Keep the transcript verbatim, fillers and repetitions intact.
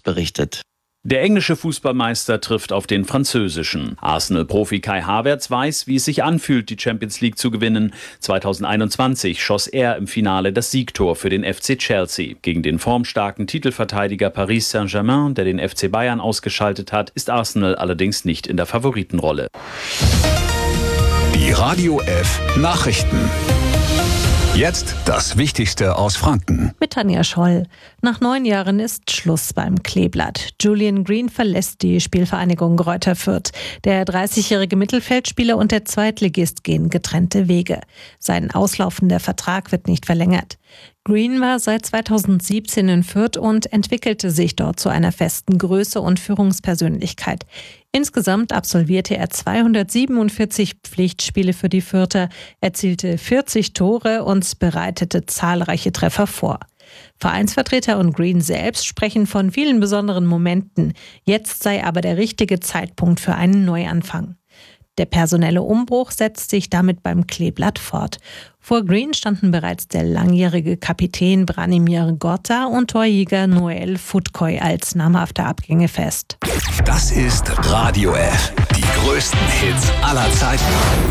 berichtet. Der englische Fußballmeister trifft auf den französischen. Arsenal-Profi Kai Havertz weiß, wie es sich anfühlt, die Champions League zu gewinnen. zweitausendeinundzwanzig schoss er im Finale das Siegtor für den F C Chelsea. Gegen den formstarken Titelverteidiger Paris Saint-Germain, der den F C Bayern ausgeschaltet hat, ist Arsenal allerdings nicht in der Favoritenrolle. Die Radio F Nachrichten. Jetzt das Wichtigste aus Franken. Mit Tanja Scholl. Nach neun Jahren ist Schluss beim Kleeblatt. Julian Green verlässt die Spielvereinigung Greuther Fürth. Der dreißigjährige Mittelfeldspieler und der Zweitligist gehen getrennte Wege. Sein auslaufender Vertrag wird nicht verlängert. Green war seit zweitausendsiebzehn in Fürth und entwickelte sich dort zu einer festen Größe und Führungspersönlichkeit. Insgesamt absolvierte er zweihundertsiebenundvierzig Pflichtspiele für die Fürther, erzielte vierzig Tore und bereitete zahlreiche Treffer vor. Vereinsvertreter und Green selbst sprechen von vielen besonderen Momenten. Jetzt sei aber der richtige Zeitpunkt für einen Neuanfang. Der personelle Umbruch setzt sich damit beim Kleeblatt fort. Vor Green standen bereits der langjährige Kapitän Branimir Gorta und Torjäger Noel Futkoi als namhafte Abgänge fest. Das ist Radio F. Die größten Hits aller Zeiten.